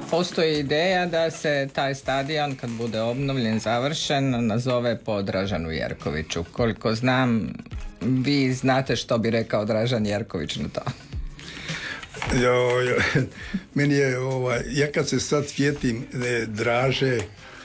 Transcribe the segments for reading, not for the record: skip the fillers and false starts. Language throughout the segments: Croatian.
postoji ideja da se taj stadion, kad bude obnovljen, završen, nazove po Dražanu Jerkoviću. Koliko znam, vi znate što bi rekao Dražan Jerković na to. Meni je, ja kad se sad sjetim Draže,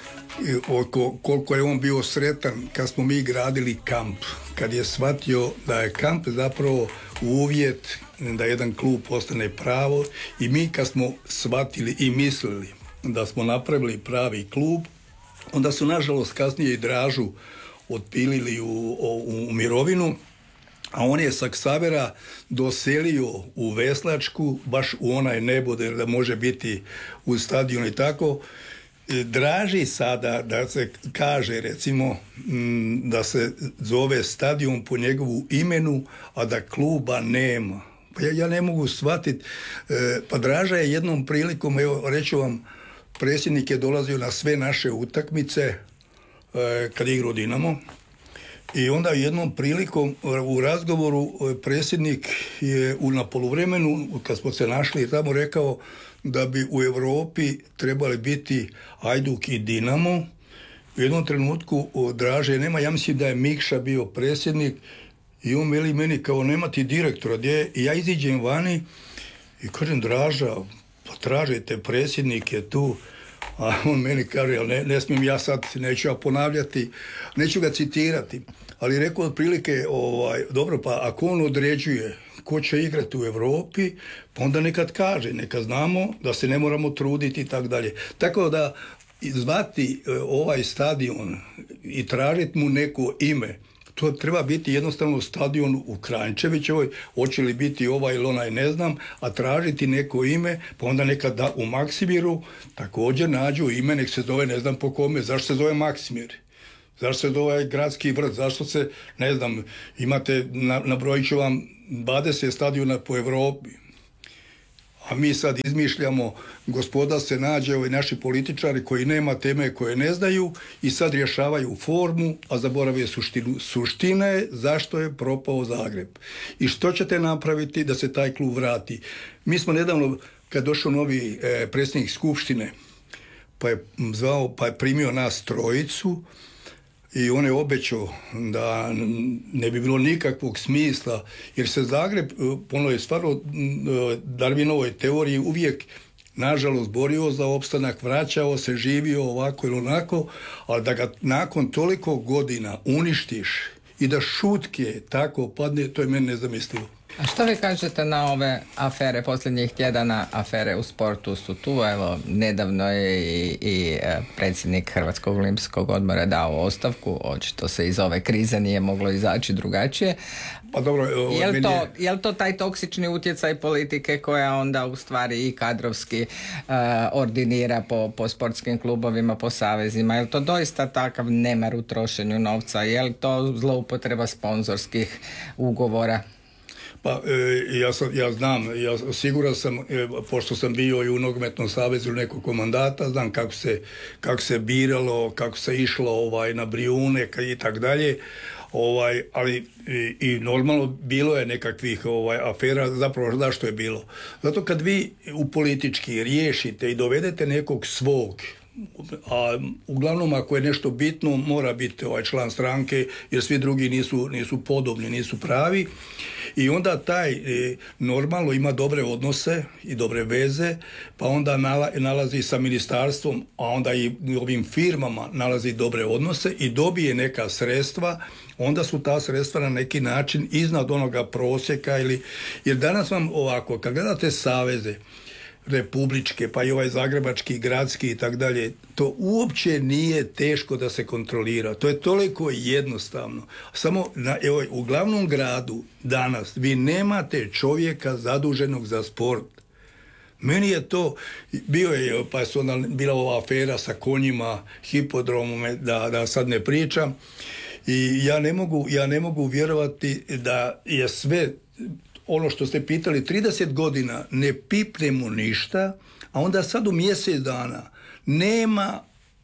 koliko je on bio sretan kad smo mi gradili kamp, kad je shvatio da je kamp zapravo uvjet da jedan klub postane pravo, i mi kad smo shvatili i mislili da smo napravili pravi klub, onda su nažalost kasnije i Dražu otpilili u mirovinu, a on je sa Ksavera doselio u Veslačku, baš u onaj neboder da može biti u stadionu i tako. Draži sada da se kaže, recimo, da se zove stadion po njegovu imenu, a da kluba nema. Pa ja ne mogu shvatiti. Pa Draža je jednom prilikom, evo reću vam, predsjednik je dolazio na sve naše utakmice kad je igrao Dinamo, i onda jednom prilikom u razgovoru predsjednik je na poluvremenu, kad smo se našli tamo, rekao da bi u Europi trebali biti Hajduk i Dinamo. U jednom trenutku Draže nema, ja mislim da je Mikša bio predsjednik, i on veli meni kao, nema ti direktora, gdje? I ja iziđem vani i kažem, Draža, pa tražite, predsjednik je tu. A on meni kaže, ne smijem ja sad, neću ja ponavljati, neću ga citirati, ali rekao otprilike, dobro, pa ako on određuje ko će igrati u Europi, pa onda nekad kaže, neka znamo da se ne moramo truditi i tako dalje. Tako da zvati ovaj stadion i tražiti mu neko ime, to treba biti jednostavno stadion u Kranjčevićevoj, hoće li biti ovaj ili onaj, ne znam, a tražiti neko ime, pa onda nekad da u Maksimiru također nađu ime, nek se zove, ne znam po kome, zašto se zove Maksimir, zašto se zove Gradski vrt, zašto se, ne znam, imate, nabrojit ću vam 20 stadiona po Europi, a mi sad izmišljamo, gospoda se nađe, naši političari koji nema teme, koje ne znaju, i sad rješavaju formu, a zaboravaju suštinu. Suština je zašto je propao Zagreb. I što ćete napraviti da se taj klub vrati? Mi smo nedavno, kad došao novi predsjednik Skupštine, pa je primio nas trojicu, i on je obećao da ne bi bilo nikakvog smisla, jer se Zagreb, ono je stvarno Darwinovoj teoriji, uvijek nažalost borio za opstanak, vraćao se, živio ovako ili onako, ali da ga nakon toliko godina uništiš i da šutke tako padne, to je meni nezamislivo. A što vi kažete na ove afere posljednjih tjedana? Afere u sportu su tu, evo, nedavno je i predsjednik Hrvatskog olimpijskog odbora dao ostavku, očito se iz ove krize nije moglo izaći drugačije. Pa dobro, je li to taj toksični utjecaj politike koja onda u stvari i kadrovski ordinira po sportskim klubovima, po savezima? Je li to doista takav nemar u trošenju novca? Je li to zloupotreba sponzorskih ugovora? Pa ja znam, siguran sam, pošto sam bio i u Nogometnom savezu nekoliko mandata, znam kako se biralo, kako se išlo na Brijune i tak dalje, ali i normalno bilo je nekakvih afera. Zapravo zašto je bilo? Zato kad vi u politički riješite i dovedete nekog svog, a uglavnom ako je nešto bitno mora biti član stranke, jer svi drugi nisu podobni, nisu pravi, i onda taj normalno ima dobre odnose i dobre veze, pa onda nalazi sa ministarstvom, a onda i ovim firmama nalazi dobre odnose i dobije neka sredstva, onda su ta sredstva na neki način iznad onoga prosjeka, jer danas vam ovako, kad gledate saveze republičke, pa i ovaj zagrebački, gradski i tak dalje, to uopće nije teško da se kontrolira. To je toliko jednostavno. Samo u glavnom gradu danas vi nemate čovjeka zaduženog za sport. Meni je to, pa je onda bila ova afera sa konjima, hipodromom, da sad ne pričam, i ja ne mogu vjerovati da je sve ono što ste pitali, 30 godina ne pipnemo ništa, a onda sad u mjesec dana nema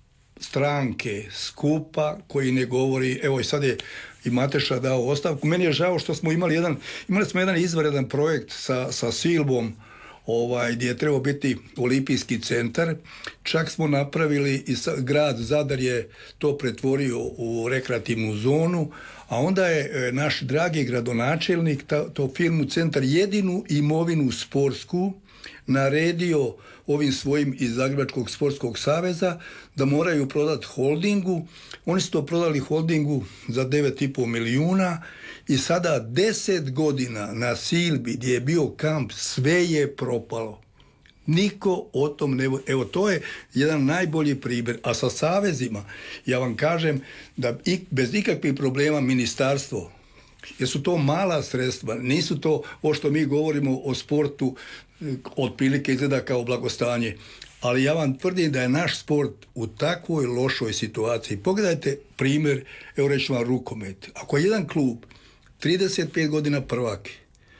stranke, skupa koji ne govori, evo i sad je i Mateša dao ostavku. Meni je žao što smo imali smo jedan izvanredan projekt sa Silvom, gdje je trebao biti olimpijski centar. Čak smo napravili i grad Zadar je to pretvorio u rekreativnu zonu, a onda je naš dragi gradonačelnik to filmu centar jedinu imovinu sportsku naredio ovim svojim iz Zagrebačkog sportskog saveza da moraju prodati holdingu. Oni su to prodali holdingu za 9,5 milijuna i sada 10 godina na Silbi gdje je bio kamp sve je propalo. Niko o tom ne... Evo, to je jedan najbolji primjer. A sa savezima, ja vam kažem da bez ikakvih problema ministarstvo, jer su to mala sredstva, nisu to ovo što mi govorimo o sportu, otprilike izgleda kao blagostanje. Ali ja vam tvrdim da je naš sport u takvoj lošoj situaciji. Pogledajte primjer, evo reći vam rukomet. Ako je jedan klub 35 godina prvaki,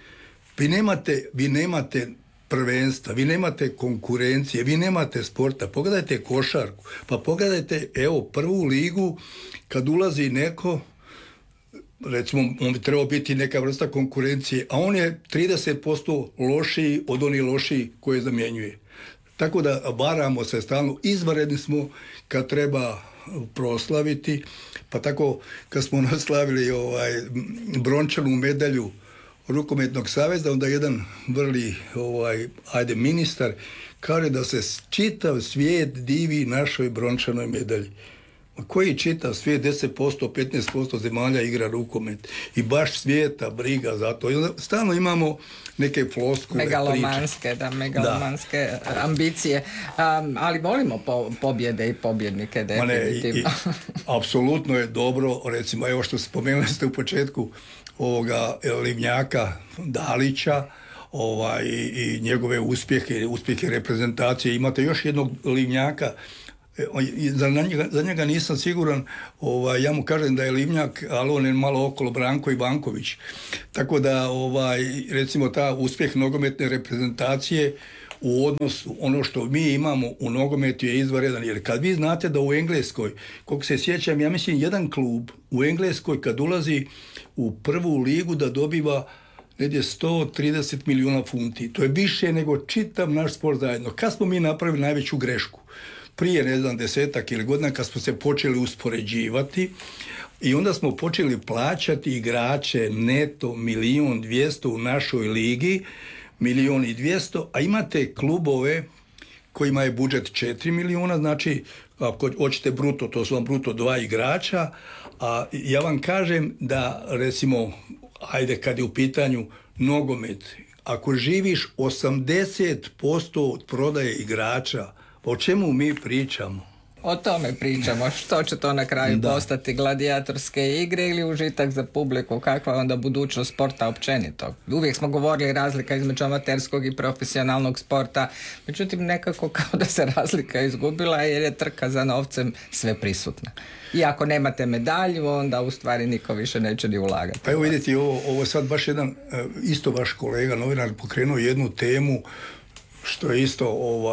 vi nemate prvenstva, vi nemate konkurencije, vi nemate sporta. Pogledajte košarku, pa pogledajte evo prvu ligu kad ulazi neko, recimo on bi trebao biti neka vrsta konkurencije, a on je 30% lošiji od onih lošiji koje zamjenjuje. Tako da varamo se stalno, izvanredni smo kad treba proslaviti, pa tako kad smo naslavili brončanu medalju Rukometnog saveza, onda jedan vrli ministar kaže da se čitav svijet divi našoj brončanoj medalji. Koji čitav svijet, 10%, 15% zemalja igra rukomet i baš svijeta briga za to. I onda stalno imamo neke floskule, megalomanske ambicije, ali volimo pobjede i pobjednike definitivno. Apsolutno je dobro, recimo, evo što spomenuli ste u početku ovoga Livnjaka Dalića, i njegove uspjehe reprezentacije. Imate još jednog Livnjaka, za njega nisam siguran, ja mu kažem da je Livnjak, ali on je malo okolo Branko Ivanković. Tako da, recimo, ta uspjeh nogometne reprezentacije u odnosu, ono što mi imamo u nogometu je izvanredan. Jer kad vi znate da u Engleskoj, koliko se sjećam, ja mislim jedan klub u Engleskoj kad ulazi u prvu ligu da dobiva negdje 130 milijuna funti. To je više nego čitav naš sport zajedno. Kad smo mi napravili najveću grešku? Prije, 10 ili godina kad smo se počeli uspoređivati i onda smo počeli plaćati igrače neto 1.200.000 u našoj ligi, 1.200.000, a imate klubove kojima je budžet 4 milijuna, znači ako hoćete bruto, to su vam bruto 2 igrača, a ja vam kažem da recimo, ajde kad je u pitanju nogomet, ako živiš 80% od prodaje igrača, o čemu mi pričamo? O tome pričamo. Što će to na kraju postati? Gladijatorske igre ili užitak za publiku? Kakva je onda budućnost sporta općenito? Uvijek smo govorili razlika između amaterskog i profesionalnog sporta. Međutim, nekako kao da se razlika izgubila jer je trka za novcem sve prisutna. I ako nemate medalju, onda u stvari niko više neće ni ulagati. Pa evo vidite, ovo sad baš jedan, isto vaš kolega, novinar, pokrenuo jednu temu što je isto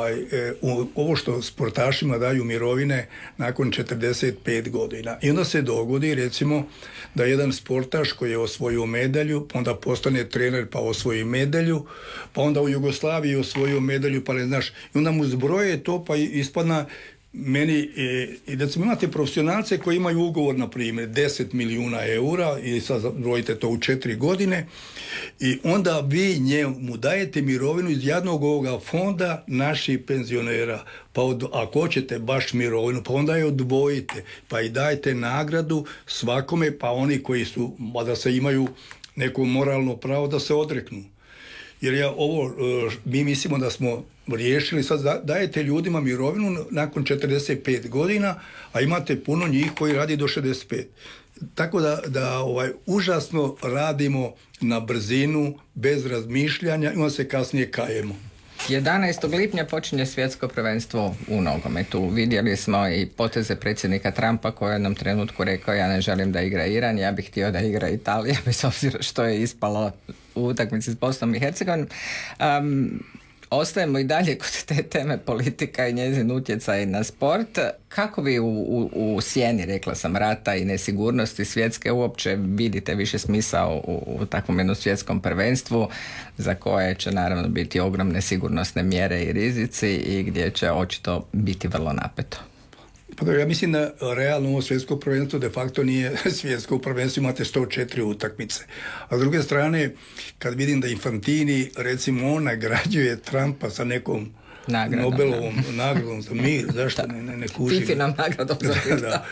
ovo što sportašima daju mirovine nakon 45 godina. I onda se dogodi, recimo, da jedan sportaš koji je osvojio medalju, pa onda postane trener pa osvoji medalju, pa onda u Jugoslaviji osvojio medalju, pa ne znaš, i onda mu zbroje to, pa ispadna meni, i da imate profesionalce koji imaju ugovor, na primjer, 10 milijuna eura i sad brojite to u 4 godine i onda vi njemu dajete mirovinu iz jednog ovoga fonda naših penzionera. Pa ako hoćete baš mirovinu, pa onda je odvojite, pa i dajte nagradu svakome, pa oni koji su, da se imaju neko moralno pravo da se odreknu. Jer mi mislimo da smo riješili, sad dajete ljudima mirovinu nakon 45 godina, a imate puno njih koji radi do 65. Tako da užasno radimo na brzinu, bez razmišljanja i onda se kasnije kajemo. 11. lipnja počinje svjetsko prvenstvo u nogometu. Vidjeli smo i poteze predsjednika Trumpa koji je u jednom trenutku rekao ja ne želim da igra Iran, ja bih htio da igra Italija, bez obzira što je ispalo u utakmici s Bosnom i Hercegovinom. Ostajemo i dalje kod te teme politika i njezin utjecaj na sport. Kako vi u sjeni, rekla sam, rata i nesigurnosti svjetske uopće vidite više smisao u takvom jednom svjetskom prvenstvu za koje će naravno biti ogromne sigurnosne mjere i rizici i gdje će očito biti vrlo napeto? Pa ja mislim da realno ovo svjetsko prvenstvo de facto nije svjetsko prvenstvo, imate 104 utakmice. A s druge strane, kad vidim da Infantini, recimo, on nagrađuje Trumpa sa nekom Nobelovom nagradom za mir, zašto ne kuži? Fifinom nagradom za mir. Da.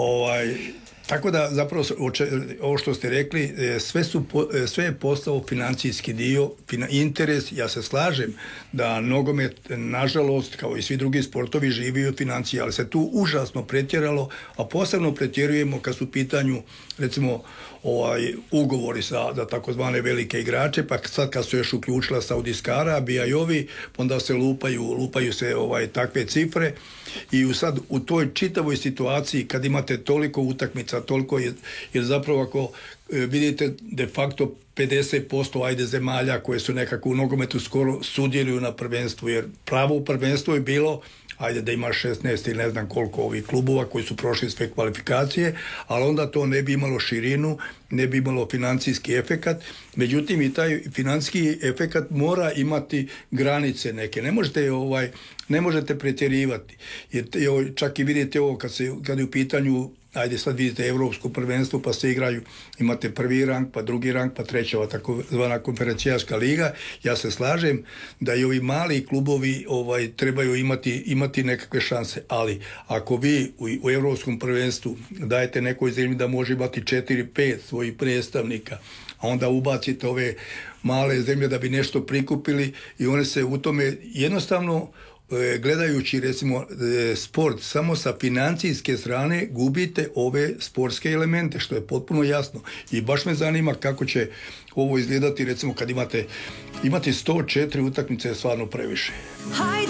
Tako da zapravo ovo što ste rekli, sve je postao financijski dio, interes. Ja se slažem da nogomet, nažalost, kao i svi drugi sportovi, živi od financija, ali se tu užasno pretjeralo, a posebno pretjerujemo kad su u pitanju, recimo, ugovori za takozvane velike igrače, pa sad kad su još uključila Saudijska Arabija i ovi, onda se lupaju se takve cifre i sad u toj čitavoj situaciji kad imate toliko utakmica, toliko jer zapravo ako vidite de facto 50% zemalja koje su nekako u nogometu skoro sudjeluju na prvenstvu, jer pravo prvenstvo je bilo da ima 16 ili ne znam koliko ovih klubova koji su prošli sve kvalifikacije, ali onda to ne bi imalo širinu, ne bi imalo financijski efekat. Međutim, i taj financijski efekat mora imati granice neke. Ne možete pretjerivati. Jer čak i vidite ovo kad je u pitanju, sad vidite Europsko prvenstvo, pa se igraju, imate prvi rang, pa drugi rang, pa treća takozvana konferencijaška liga. Ja se slažem da i ovi mali klubovi trebaju imati nekakve šanse, ali ako vi u Europskom prvenstvu dajete nekoj zemlji da može imati 4-5 svojih predstavnika, a onda ubacite ove male zemlje da bi nešto prikupili i one se u tome jednostavno, gledajući recimo sport samo sa financijske strane, gubite ove sportske elemente, što je potpuno jasno. I baš me zanima kako će ovo izgledati, recimo kad imate 104 utakmice, je stvarno previše.